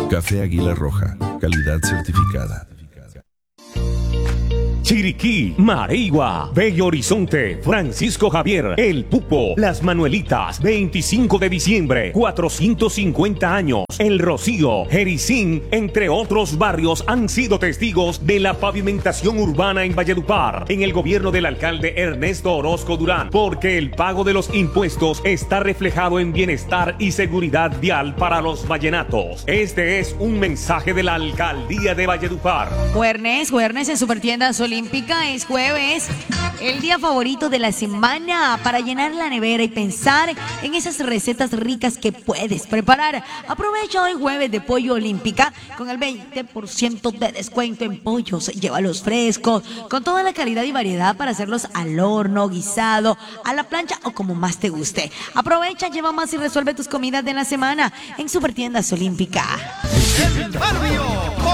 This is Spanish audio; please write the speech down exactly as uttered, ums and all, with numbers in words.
Café Águila Roja, calidad certificada. Chiriquí, Mareigua, Bello Horizonte, Francisco Javier, El Pupo, Las Manuelitas, veinticinco de diciembre, cuatrocientos cincuenta años, El Rocío, Jericín, entre otros barrios han sido testigos de la pavimentación urbana en Valledupar, en el gobierno del alcalde Ernesto Orozco Durán, porque el pago de los impuestos está reflejado en bienestar y seguridad vial para los vallenatos. Este es un mensaje de la alcaldía de Valledupar. Jueves, jueves en Supertiendas Olímpicas es jueves, el día favorito de la semana para llenar la nevera y pensar en esas recetas ricas que puedes preparar. Aprovecha hoy jueves de Pollo Olímpica con el veinte por ciento de descuento en pollos. Llévalos frescos, con toda la calidad y variedad para hacerlos al horno, guisado, a la plancha o como más te guste. Aprovecha, lleva más y resuelve tus comidas de la semana en Supertiendas Olímpica. El barrio.